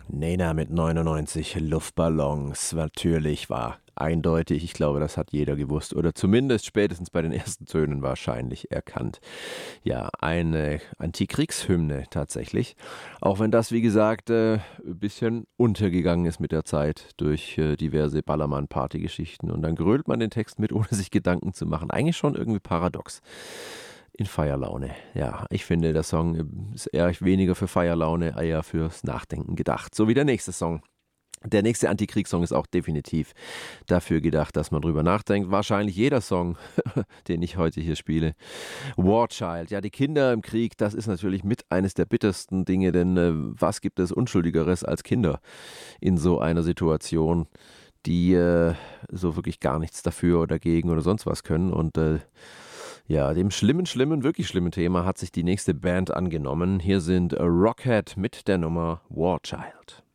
Nena mit 99 Luftballons. Natürlich war eindeutig. Ich glaube, das hat jeder gewusst oder zumindest spätestens bei den ersten Tönen wahrscheinlich erkannt. Ja, eine Antikriegshymne tatsächlich. Auch wenn das, wie gesagt, ein bisschen untergegangen ist mit der Zeit durch diverse Ballermann-Party-Geschichten. Und dann grölt man den Text mit, ohne sich Gedanken zu machen. Eigentlich schon irgendwie paradox. In Feierlaune. Ja, ich finde, der Song ist eher weniger für Feierlaune, eher fürs Nachdenken gedacht. So wie der nächste Song. Der nächste Antikriegssong ist auch definitiv dafür gedacht, dass man drüber nachdenkt. Wahrscheinlich jeder Song, den ich heute hier spiele. War Child. Ja, die Kinder im Krieg, das ist natürlich mit eines der bittersten Dinge, denn was gibt es Unschuldigeres als Kinder in so einer Situation, die so wirklich gar nichts dafür oder dagegen oder sonst was können und ja, dem wirklich schlimmen Thema hat sich die nächste Band angenommen. Hier sind Rockhead mit der Nummer War Child.